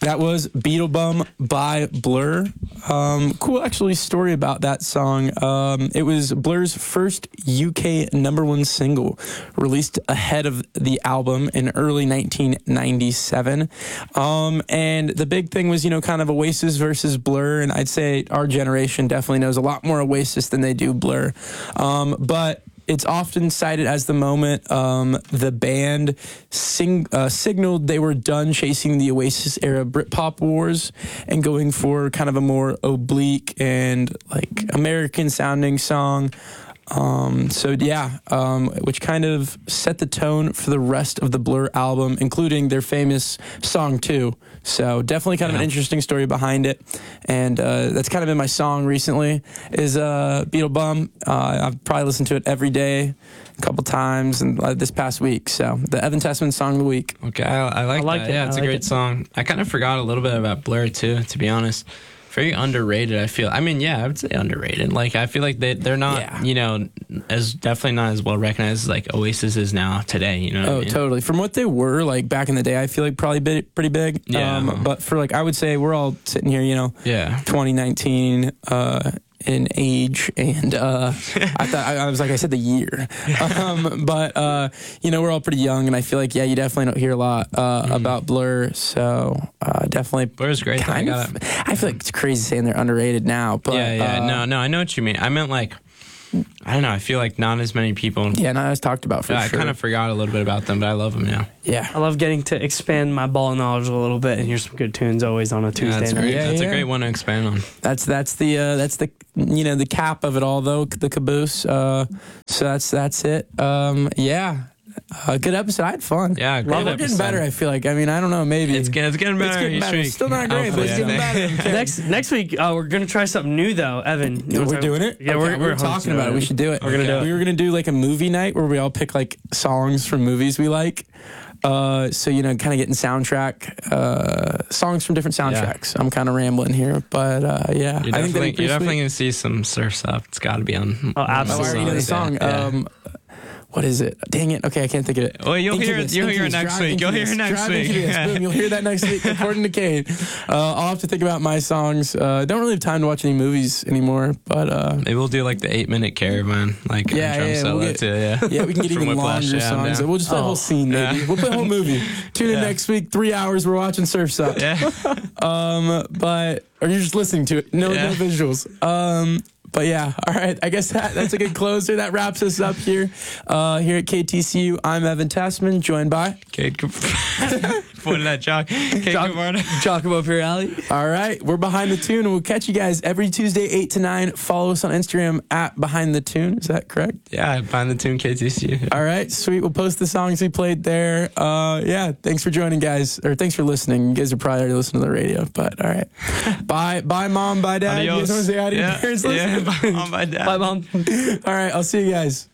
That was Beetlebum by Blur. Cool, actually, story about that song. It was Blur's first UK #1 single, released ahead of the album in early 1997. And the big thing was, kind of Oasis versus Blur. And I'd say our generation definitely knows a lot more Oasis than they do Blur. But it's often cited as the moment the band signaled they were done chasing the Oasis-era Britpop wars and going for kind of a more oblique and American-sounding song. Which kind of set the tone for the rest of the Blur album, including their famous song 2. So definitely kind of an interesting story behind it. And that's kind of been my song recently, is Beetlebum. I've probably listened to it every day, a couple times, and this past week. So the Evan Tessman song of the week. Okay, I like that. Yeah, it's a great song. I kind of forgot a little bit about Blur too, to be honest. Very underrated, I feel. I mean, I would say underrated. I feel like they're not, as definitely not as well recognized as Oasis is now today. What I mean? Totally. From what they were back in the day, I feel like probably pretty big. Yeah. But for I would say we're all sitting here, 2019 in age, and I said the year. We're all pretty young, and I feel like you definitely don't hear a lot about Blur. So definitely Blur's great. I feel like it's crazy saying they're underrated now, but no, I know what you mean. I meant I don't know. I feel like not as many people. Yeah, not as talked about for sure. I kind of forgot a little bit about them, but I love them now. Yeah, I love getting to expand my ball knowledge a little bit and hear some good tunes always on a Tuesday. That's great. That's a great one to expand on. That's the the cap of it all, though, the caboose. So that's it. Good episode. I had fun. Yeah, great we're getting better. I feel like. I mean, I don't know. Maybe it's getting better. It's still not great, but it's getting better. Okay. Next week, we're gonna try something new, though. Evan, we're doing it. Yeah, okay, we're talking about it. We should do it. We're gonna do it. We were gonna do a movie night where we all pick songs from movies we like. So kind of getting soundtrack songs from different soundtracks. I'm kind of rambling here, but you're definitely gonna see some Surf's Up. It's got to be on. Oh, absolutely. I already know the song. Yeah. What is it? Dang it. Okay, I can't think of it. Well, you'll hear it next week. You'll hear it next week. Boom, you'll hear that next week, according to Kane. I'll have to think about my songs. Don't really have time to watch any movies anymore, but... Maybe we'll do the 8-minute Caravan, solo too, Yeah, we can get even longer songs. We'll just play a whole scene, maybe. Yeah. We'll play a whole movie. Tune in next week, 3 hours, we're watching Surf's Up. Yeah. Or you're just listening to it. No visuals. But yeah, all right. I guess that's a good closer. That wraps us up here at KTCU. I'm Evan Tessman, joined by Kate. Pointing at Jock. Jock up your alley. All right, we're Behind the Tune, and we'll catch you guys every Tuesday, 8 to 9. Follow us on Instagram at Behind the Tune. Is that correct? Yeah, Behind the Tune KTCU. All right, sweet. We'll post the songs we played there. Thanks for joining, guys, or thanks for listening. You guys are probably already listening to the radio, but all right. Bye, Mom. Bye, Dad. Adios. You guys want to say hi to your parents? Yeah. Bye, Mom. Bye, Dad. Bye, Mom. All right, I'll see you guys.